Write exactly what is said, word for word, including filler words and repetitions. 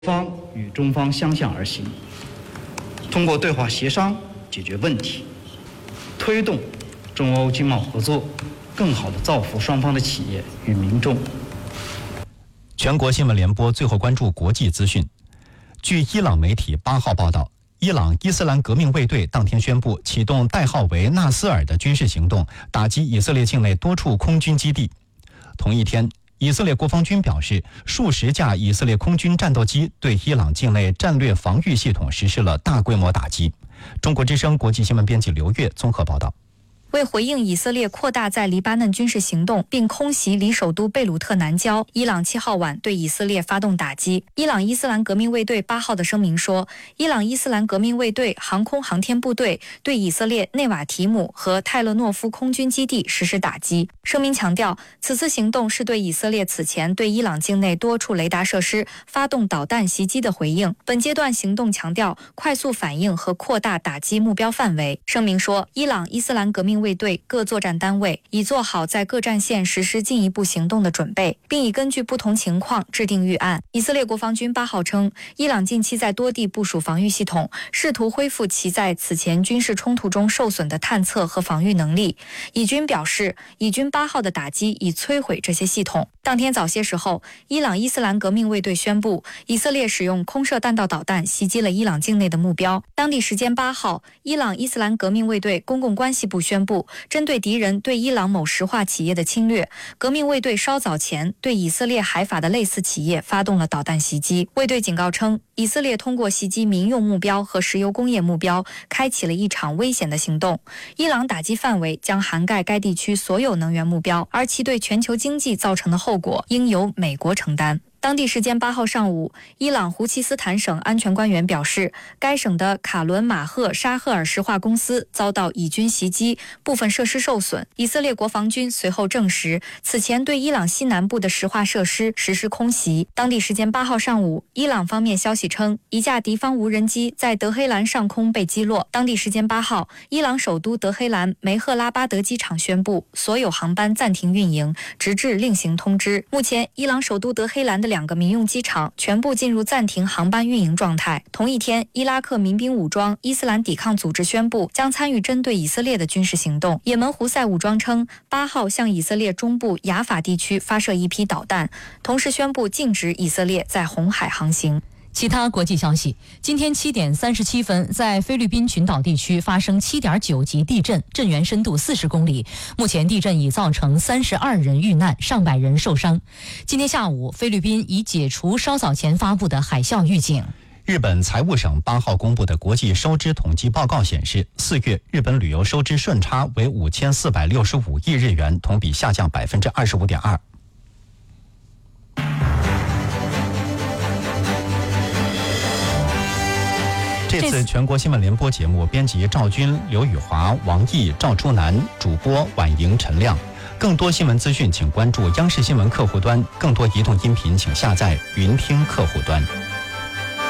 方与中方相向而行，通过对话协商解决问题，推动中欧经贸合作更好地造福双方的企业与民众。 全国新闻联播最后关注国际资讯。据伊朗媒体八号报道，伊朗伊斯兰革命卫队当天宣布启动代号为纳斯尔的军事行动，打击以色列境内多处空军基地。同一天，以色列国防军表示，数十架以色列空军战斗机对伊朗境内战略防御系统实施了大规模打击。中国之声国际新闻编辑刘月综合报道。 为回应以色列扩大在黎巴嫩军事行动，并空袭离首都贝鲁特南郊，伊朗七号晚对以色列发动打击。伊朗伊斯兰革命卫队八号的声明说，伊朗伊斯兰革命卫队航空航天部队对以色列内瓦提姆和泰勒诺夫空军基地实施打击。声明强调，此次行动是对以色列此前对伊朗境内多处雷达设施发动导弹袭击的回应。本阶段行动强调快速反应和扩大打击目标范围。声明说，伊朗伊斯兰革命卫队各作战单位已做好在各战线实施进一步行动的准备，并已根据不同情况制定预案。以色列国防军八号称，伊朗近期在多地部署防御系统，试图恢复其在此前军事冲突中受损的探测和防御能力。以军表示，以军八号的打击已摧毁这些系统。当天早些时候，伊朗伊斯兰革命卫队宣布，以色列使用空射弹道导弹袭击了伊朗境内的目标。当地时间八号，伊朗伊斯兰革命卫队公共关系部宣布，针对敌人对伊朗某石化企业的侵略，革命卫队稍早前对以色列海法的类似企业发动了导弹袭击。卫队警告称，以色列通过袭击民用目标和石油工业目标，开启了一场危险的行动。伊朗打击范围将涵盖该地区所有能源目标，而其对全球经济造成的后果应由美国承担。当地时间八号上午，伊朗胡奇斯坦省安全官员表示，该省的卡伦马赫沙赫尔石化公司遭到以军袭击，部分设施受损。以色列国防军随后证实，此前对伊朗西南部的石化设施实施空袭。当地时间八号上午，伊朗方面消息称，一架敌方无人机在德黑兰上空被击落。当地时间八号，伊朗首都德黑兰梅赫拉巴德机场宣布，所有航班暂停运营，直至另行通知。目前，伊朗首都德黑兰的两个民用机场全部进入暂停航班运营状态。同一天，伊拉克民兵武装伊斯兰抵抗组织宣布将参与针对以色列的军事行动。也门胡塞武装称，八号向以色列中部雅法地区发射一批导弹，同时宣布禁止以色列在红海航行。 其他国际消息，今天七点三十七分，在菲律宾群岛地区发生七点九级地震，震源深度四十公里。目前地震已造成三十二人遇难，上百人受伤。今天下午，菲律宾已解除稍早前发布的海啸预警。 日本财务省八号公布的国际收支统计报告显示，四月日本旅游收支顺差为五千四百六十五亿日元，同比下降百分之二十五点二。这次全国新闻联播节目，编辑赵军、刘宇华、王毅、赵初南，主播婉莹、陈亮。更多新闻资讯，请关注央视新闻客户端；更多移动音频，请下载云听客户端。